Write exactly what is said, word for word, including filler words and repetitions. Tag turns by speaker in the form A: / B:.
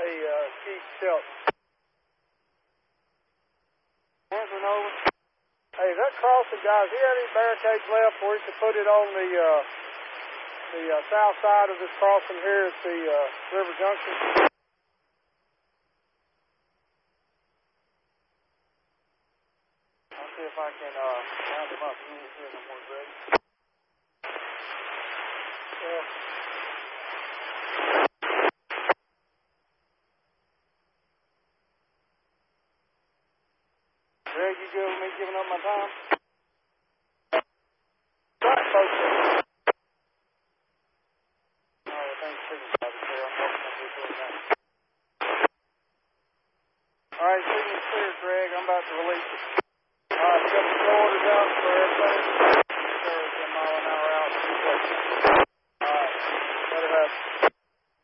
A: Hey, uh, Keith Shelton. Answering over. Hey, that crossing, guys, he had any barricades left where he could put it on the, uh, the uh, south side of this crossing here at the uh, River Junction? I'll see if I can uh, round him up. He ain't here no more, Greg. Yeah. Greg, you good with me giving up my time? Right, folks. Oh, I think supervisor's here. I'm hoping I'll be doing that. All right, signal's clear, Greg. I'm about to release it. All right, got the orders out for everything.